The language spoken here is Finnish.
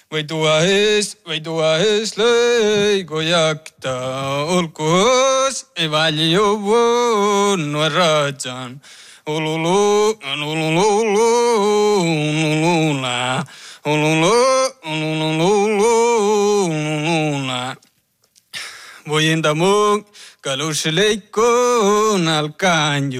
Vai tua es lei goyakta ulkus evalio no rajan ululu ululu ulula ululu ulula voy en damok kalushleikon al